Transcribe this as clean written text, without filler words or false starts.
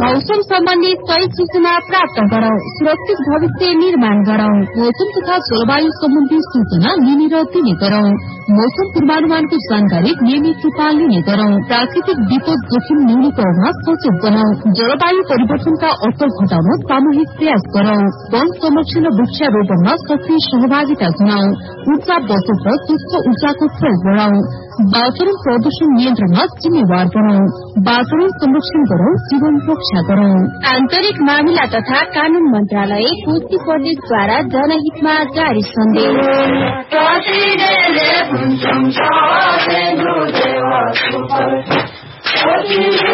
मौसम सम्बन्धी सही सूचना प्राप्त गरौं, सुरक्षित भविष्य निर्माण गरौं। मौसम तथा जलवायु सम्बन्धी सूचना लिने र दिने गरौं। मौसम पूर्वानुमानको जानकारी नियमित रूपमा लिने गरौं। प्राकृतिक विपद जोखिम न्यूनीकरणमा सचेत बनौं। जलवायु परिवर्तनका असर घटाउन सामूहिक प्रयास गरौं। वन संरक्षण र वृक्षारोपणमा सक्रिय सहभागिता जनाऊ। ऊर्जा बचत र स्वच्छ ऊर्जाको प्रयोग गरौं। वातावरण प्रदूषण नियन्त्रणमा जिम्मेवार बनौं। वातावरण संरक्षण गरौं, जीवन रक्षा गरौं। आन्तरिक मामिला तथा कानून मन्त्रालय, कोशी प्रदेशद्वारा जनहितमा जारी सन्देश।